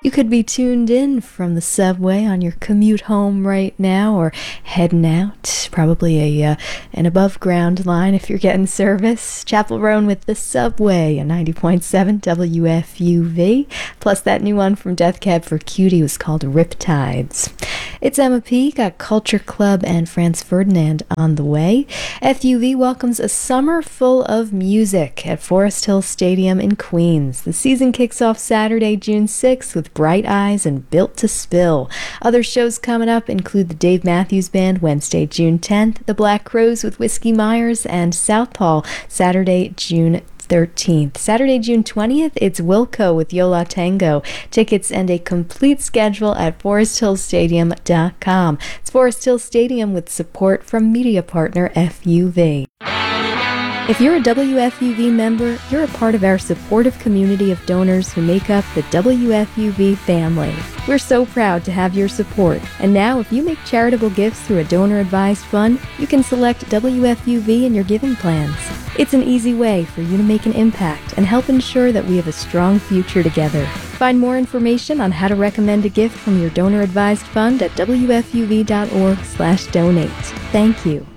You could be tuned in from the subway on your commute home right now or heading out. Probably an above ground line if you're getting service. Chapel Roan with the subway, a 90.7 WFUV. Plus that new one from Death Cab for Cutie was called Riptides. It's Emma P. Got Culture Club and Franz Ferdinand on the way. FUV welcomes a summer full of music at Forest Hill Stadium in Queens. The season kicks off Saturday, June 6th with Bright Eyes and Built to Spill. Other shows coming up include the Dave Matthews Band Wednesday, June 10th, the Black Crowes with Whiskey Myers, and Southpaw Saturday, June 13th. Saturday, June 20th, it's Wilco with Yola Tango. Tickets and a complete schedule at foresthillstadium.com. It's Forest Hill Stadium with support from media partner FUV. If you're a WFUV member, you're a part of our supportive community of donors who make up the WFUV family. We're so proud to have your support. And now, if you make charitable gifts through a donor-advised fund, you can select WFUV in your giving plans. It's an easy way for you to make an impact and help ensure that we have a strong future together. Find more information on how to recommend a gift from your donor-advised fund at WFUV.org/donate. Thank you.